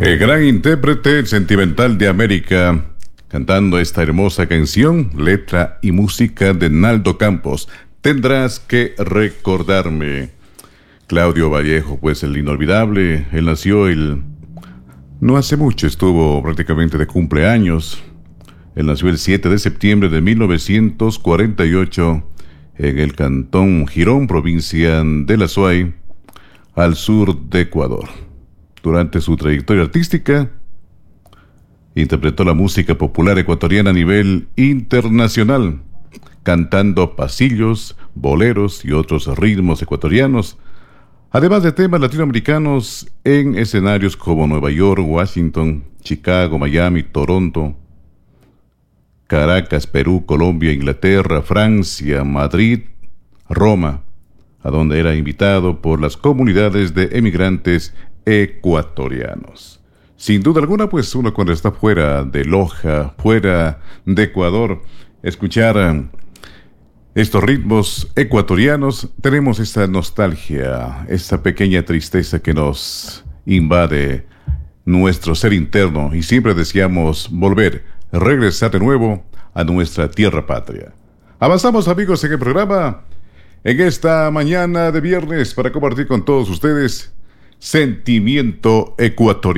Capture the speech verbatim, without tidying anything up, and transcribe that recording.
El gran intérprete sentimental de América, cantando esta hermosa canción, letra y música de Naldo Campos. Tendrás que recordarme. Claudio Vallejo, pues el inolvidable, él nació el... no hace mucho, estuvo prácticamente de cumpleaños. Él nació el siete de septiembre de mil novecientos cuarenta y ocho en el cantón Girón, provincia de La Suay, al sur de Ecuador. Durante su trayectoria artística, interpretó la música popular ecuatoriana a nivel internacional, cantando pasillos, boleros y otros ritmos ecuatorianos, además de temas latinoamericanos en escenarios como Nueva York, Washington, Chicago, Miami, Toronto, Caracas, Perú, Colombia, Inglaterra, Francia, Madrid, Roma, a donde era invitado por las comunidades de emigrantes ecuatorianos. Sin duda alguna, pues uno cuando está fuera de Loja, fuera de Ecuador, escuchar estos ritmos ecuatorianos, tenemos esta nostalgia, esta pequeña tristeza que nos invade nuestro ser interno y siempre deseamos volver, regresar de nuevo a nuestra tierra patria. Avanzamos, amigos, en el programa, en esta mañana de viernes, para compartir con todos ustedes Sentimiento Ecuatoriano.